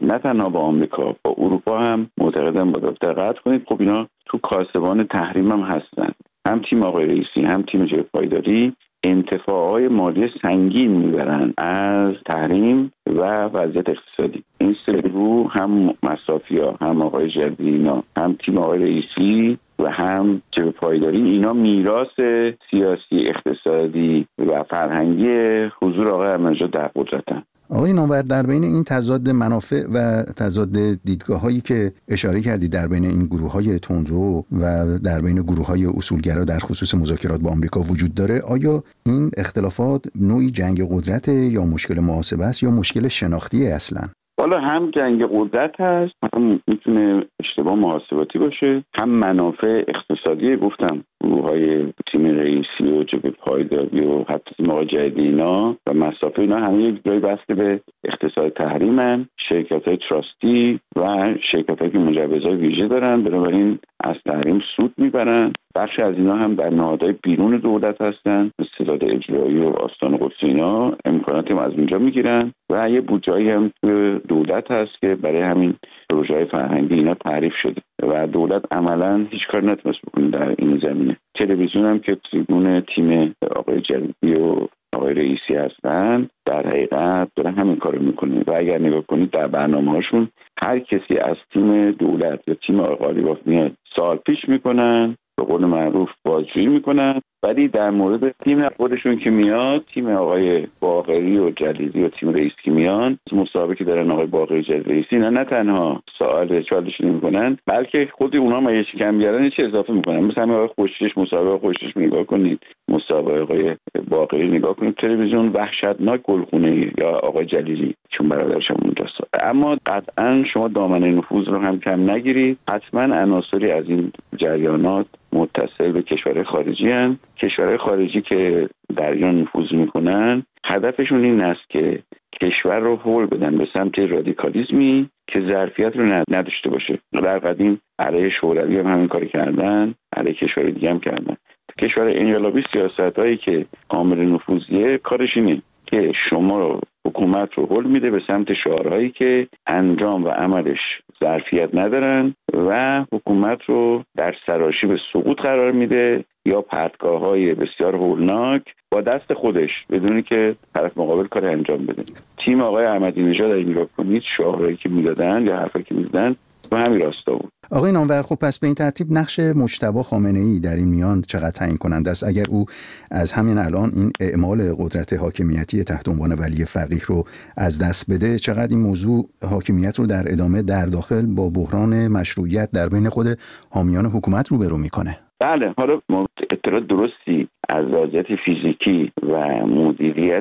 نه تنها با آمریکا، با اروپا هم معتقدم باید دقت کنید. خب اینا تو کاسبان تحریم هم هستن، هم تیم آقای رئیسی هم تیم جبهه پایداری انتفاعهای مالی سنگین میبرن از تحریم و وضعیت اقتصادی. این سه گروه، هم مصرفی‌ها، هم آقای جلیلینا، هم تیم آقای رئیسی و هم جبهه پایداری، اینا میراث سیاسی، اقتصادی و فرهنگی حضور آقای احمدی‌نژاد در قدرتن. آقای نامور، در بین این تضاد منافع و تضاد دیدگاه‌هایی که اشاره کردید در بین این گروه‌های تندرو و در بین گروه‌های اصولگرا در خصوص مذاکرات با آمریکا وجود داره، آیا این اختلافات نوعی جنگ قدرت یا مشکل محاسبه است یا مشکل شناختی اصلاً؟ حالا هم جنگ قدرت هست، هم میتونه اشتباه محاسباتی باشه، هم منافع اقتصادی. گفتم گروه‌های تیم رئیسی و جبهه پایداری و حتی تیم آقای جلیلینا و مصرفی، اینا همه یک جایی بسته به اقتصاد تحریمن، شرکت‌های تراستی و شرکت‌هایی که مجوزهای ویژه دارن، بنابراین از تحریم سود میبرن. بخش از اینا هم در نهادهای بیرون دولت هستن، مثل ستاد اجرایی و آستان قدس، اینا امکاناتی هم از اونجا میگیرن و یه بودجه‌ای هم تو دولت هست که برای همین پروژه‌های فرهنگی اینا تعریف شده و دولت عملاً هیچ کار نتونست بکنه در این زمینه. تلویزیون هم که تریبون تیم آقای جلیلی و آقای رئیسی هستن، در حقیقت دارن همین کارو میکنه و اگر نگاه کنید در برنامه‌هاشون هر کسی از تیم دولت یا تیم آقای قالیباف میاد سوال پیش میکنن، به قول معروف بازجویی میکنن، ولی در مورد تیم خودشون که میاد، تیم آقای باقری و جلیلی و تیم رئیسی که میان مسابقه دارن، آقای باقری و جلیلی رئیسی، نه تنها سوال چالش نمیکنن، بلکه خود اونا هم یه کم بیارن یه چیز اضافه میکنن. مثلا آقای خوشش، مسابقه خوشش نگاه کنید، مسابقه آقای باقری نگاه کنید، تلویزیون وحشتناک گلخونه، یا آقای جلیلی چون برادرش هم اونجاست. اما قطعا شما دامنه نفوذ رو هم کم نگیرید. حتما عناصری از این جریانات متصل به کشورهای خارجی هستند. کشورهای خارجی که در ایران نفوذ میکنن، هدفشون این است که کشور رو هول بدن به سمت رادیکالیسمی که ظرفیت رو نداشته باشه. در قدیم علیه شوروی هم همین کار کردن، علیه کشور دیگه هم کردن. کشور انقلابی سیاستایی که کامل نفوذیه کارش اینه که شما رو، حکومت رو هول میده به سمت شعارهایی که انجام و عملش ظرفیت ندارن و حکومت رو در سراشیب سقوط قرار میده یا پرتگاه‌های بسیار هولناک با دست خودش بدونی که طرف مقابل کار انجام بده. تیم آقای احمدی‌نژاد اگه نگاه کنید شعارهایی که میدادن یا حرفایی که میزدن و همین راستا بود. آقای نامور، خب پس به این ترتیب نقش مجتبی خامنه‌ای در این میان چقدر تعیین کننده است؟ اگر او از همین الان این اعمال قدرت حاکمیتی تحت عنوان ولی فقیه رو از دست بده، چقدر این موضوع حاکمیت رو در ادامه در داخل با بحران مشروعیت در بین خود حامیان حکومت روبرو میکنه؟ بله، حالا ما اطلاع درستی از وضعیت فیزیکی و مدیریت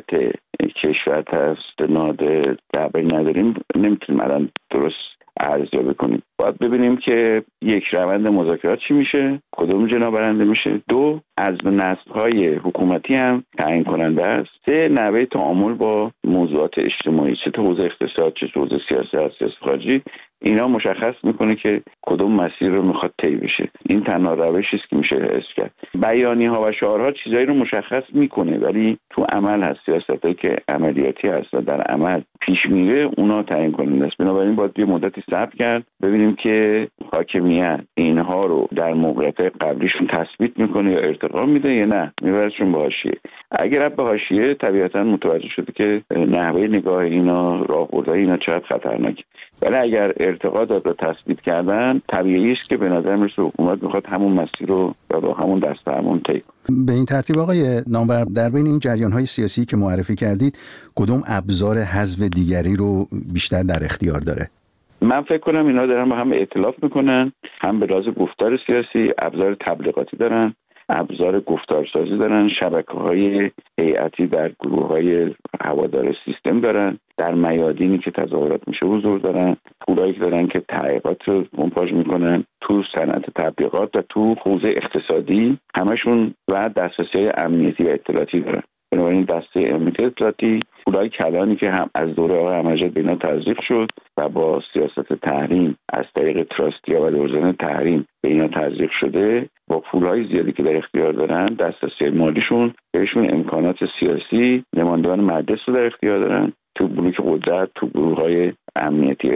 کشور تستناد در نداریم، نمیتونیم الان درست ارزیابی کنیم. باید ببینیم که یک، روند مذاکرات چی میشه، کدوم جناح برنده میشه، دو، عزم نسب‌های حکومتی هم تعیین کننده است، سه، نحوه تعامل با موضوعات اجتماعی، چه تو حوزه اقتصاد چه تو حوزه سیاست خارجی، اینا مشخص میکنه که کدوم مسیر رو میخواد طی بشه. این تنها روشی است که میشه حس کرد. بیانیه‌ها و شعارها چیزایی رو مشخص میکنه، ولی تو عمل هست، سیاستایی که عملیاتی هست و در عمل پیش میره، اونا تعیین کننده است. بنابراین باید یه مدتی صبر کرد ببینیم که حاکمیت اینها رو در موقعیت قبلیشون تثبیت میکنه یا ارتقا میده یا نه میبرشون به حاشیه. اگر به حاشیه، طبیعتا متوجه شده که نحوه نگاه اینا، راهبردهای اینا چقدر خطرناکه. ولی اگر ارتقا داد و تثبیت کردن، طبیعی است که به نظر میرسه حکومت میخواد همون مسیر رو با همون دست همون طی کنه. به این ترتیب آقای نامور، در بین این جریان‌های سیاسی که معرفی کردید، کدوم ابزار حذف دیگری رو بیشتر در اختیار داره؟ من فکر کنم اینا دارن با هم ائتلاف میکنن، هم به راز گفتار سیاسی، ابزار تبلیغاتی دارن، ابزار گفتارسازی دارن، شبکه‌های هیئتی در گروه‌های هوادار سیستم دارن، در میادینی که تظاهرات میشه حضور دارن، پولایی که دارن که تحقیقات رو مونتاژ میکنن، تو صنعت تبلیغات و تو حوزه اقتصادی همشون، و دسترسی امنیتی و اطلاعاتی دارن. بنابراین دسته امنیتی اطلاعاتی، پولای کلانی که هم از دوره آقای احمدی‌نژاد به اینا تزریق شد و با سیاست تحریم از طریق تراستیا و دوزن تحریم به اینا تزریق شده، با پولای زیادی که در اختیار دارن، دسترسی مالیشون بهشون امکانات سیاسی، نمایندگان مجلس رو در اختیار دارن، تو بلوک قدرت، تو گروه‌های امنیتی